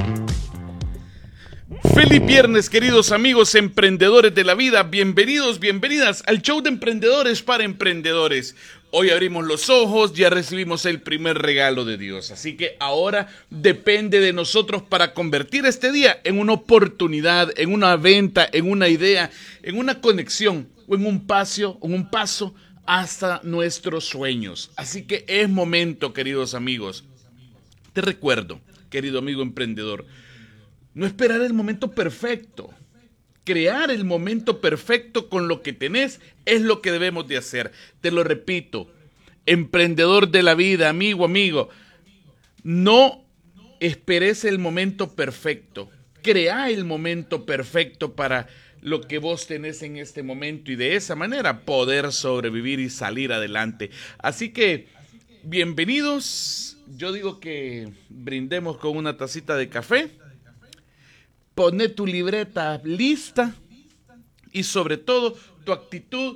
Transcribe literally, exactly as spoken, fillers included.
Feliz viernes, queridos amigos emprendedores de la vida. Bienvenidos, bienvenidas al show de emprendedores para emprendedores. Hoy abrimos los ojos, ya recibimos el primer regalo de Dios. Así que ahora depende de nosotros para convertir este día en una oportunidad, en una venta, en una idea, en una conexión o en un paso, en un paso hasta nuestros sueños. Así que es momento, queridos amigos. Te recuerdo, querido amigo emprendedor, no esperar el momento perfecto. Crear el momento perfecto con lo que tenés es lo que debemos de hacer. Te lo repito, emprendedor de la vida, amigo, amigo, no esperes el momento perfecto. Crea el momento perfecto para lo que vos tenés en este momento y de esa manera poder sobrevivir y salir adelante. Así que, bienvenidos. Yo digo que brindemos con una tacita de café. Poné tu libreta lista y sobre todo tu actitud